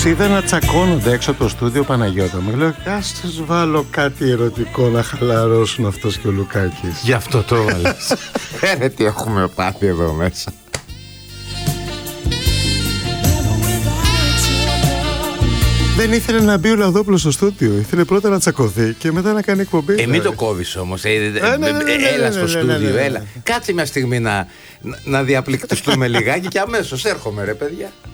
Τους είδα να τσακώνονται έξω από το στούντιο Παναγιώτα. Μου λέω, ας τους βάλω κάτι ερωτικό να χαλαρώσουν αυτός και ο Λουκάκης. Γι' αυτό το έβαλες. Φαίνεται τι έχουμε πάθει εδώ μέσα. Δεν ήθελε να μπει ο Λαδόπουλος στο στούντιο. Ήθελε πρώτα να τσακωθεί και μετά να κάνει εκπομπή. Μην το κόβεις όμως. Έλα στο στούντιο, έλα. Κάτσε μια στιγμή να διαπληκτιστούμε λιγάκι και αμέσως έρχομαι, ρε παιδιά.